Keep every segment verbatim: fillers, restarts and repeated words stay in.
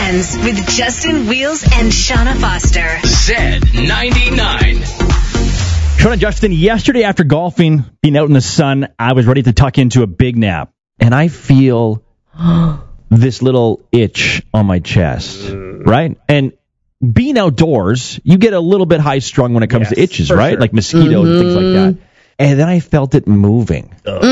Weekends with Justin Wheels and Shauna Foster. Z ninety-nine. Shauna and Justin, yesterday after golfing, being out in the sun, I was ready to tuck into a big nap. And I feel this little itch on my chest, right? And being outdoors, you get a little bit high-strung when it comes Yes, to itches, for right? sure. Like mosquitoes and things like that. And then I felt it moving.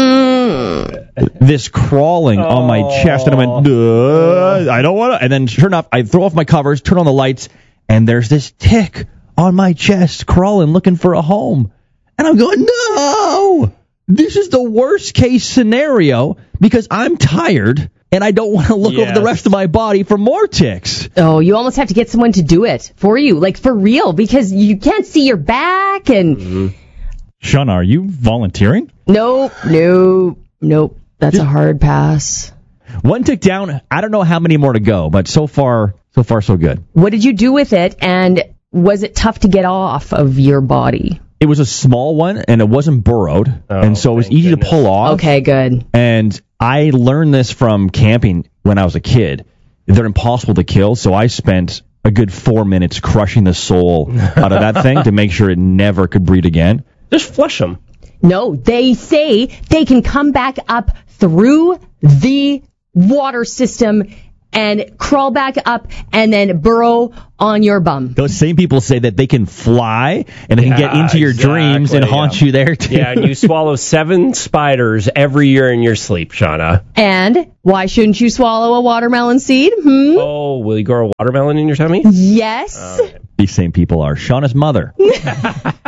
This crawling on my chest, and I went, Duh, I don't want to. And then sure enough, I throw off my covers, turn on the lights, and there's this tick on my chest crawling, looking for a home. And I'm going, no! This is the worst case scenario because I'm tired and I don't want to look Yes. over the rest of my body for more ticks. Oh, you almost have to get someone to do it for you, like for real, because you can't see your back and... Mm-hmm. Shauna, are you volunteering? Nope, nope, nope. That's a hard pass. One tick down. I don't know how many more to go, but so far, so far, so good. What did you do with it, and was it tough to get off of your body? It was a small one, and it wasn't burrowed, Oh, and so it was thank easy goodness. to pull off. Okay, good. And I learned this from camping when I was a kid. They're impossible to kill, so I spent a good four minutes crushing the soul out of that thing to make sure it never could breed again. Just flush them. No, they say they can come back up through the water system and crawl back up and then burrow on your bum. Those same people say that they can fly and they can get Yeah, into your exactly, dreams and haunt yeah. you there too. Yeah, and you swallow seven spiders every year in your sleep, Shauna. And why shouldn't you swallow a watermelon seed? Hmm? Oh, will you grow a watermelon in your tummy? Yes. These same people are Shauna's mother.